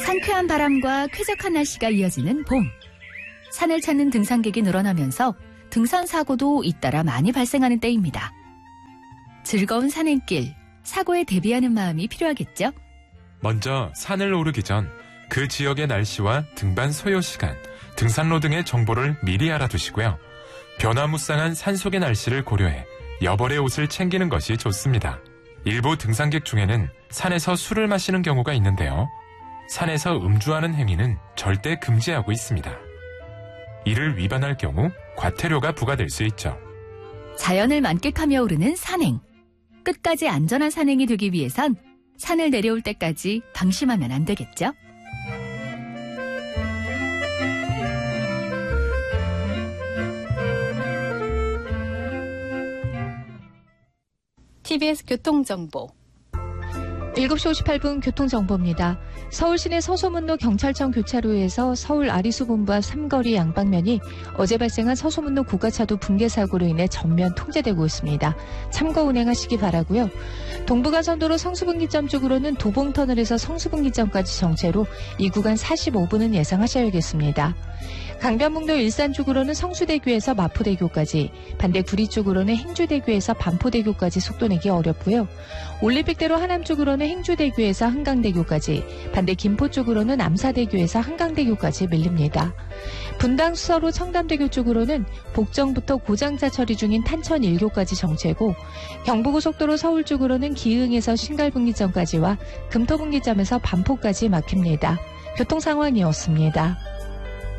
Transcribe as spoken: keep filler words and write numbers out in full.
상쾌한 바람과 쾌적한 날씨가 이어지는 봄. 산을 찾는 등산객이 늘어나면서 등산 사고도 잇따라 많이 발생하는 때입니다. 즐거운 산행길, 사고에 대비하는 마음이 필요하겠죠? 먼저 산을 오르기 전 그 지역의 날씨와 등반 소요 시간, 등산로 등의 정보를 미리 알아두시고요. 변화무쌍한 산속의 날씨를 고려해 여벌의 옷을 챙기는 것이 좋습니다. 일부 등산객 중에는 산에서 술을 마시는 경우가 있는데요. 산에서 음주하는 행위는 절대 금지하고 있습니다. 이를 위반할 경우 과태료가 부과될 수 있죠. 자연을 만끽하며 오르는 산행. 끝까지 안전한 산행이 되기 위해선 산을 내려올 때까지 방심하면 안 되겠죠? 티비에스 교통정보. 일곱 시 오십팔 분 교통정보입니다. 서울 시내 서소문로 경찰청 교차로에서 서울 아리수본부 앞 삼거리 양방면이 어제 발생한 서소문로 고가차도 붕괴 사고로 인해 전면 통제되고 있습니다. 참고 운행하시기 바라고요. 동부간선도로 성수분기점 쪽으로는 도봉터널에서 성수분기점까지 정체로 이 구간 사십오 분은 예상하셔야겠습니다. 강변북로 일산 쪽으로는 성수대교에서 마포대교까지, 반대 구리 쪽으로는 행주대교에서 반포대교까지 속도내기 어렵고요. 올림픽대로 하남 쪽으로는 행주대교에서 한강대교까지, 반대 김포 쪽으로는 암사대교에서 한강대교까지 밀립니다. 분당 수서로 청담대교 쪽으로는 복정부터 고장차 처리 중인 탄천 일 교까지 정체고, 경부고속도로 서울 쪽으로는 기흥에서 신갈분기점까지와 금토분기점에서 반포까지 막힙니다. 교통상황이었습니다.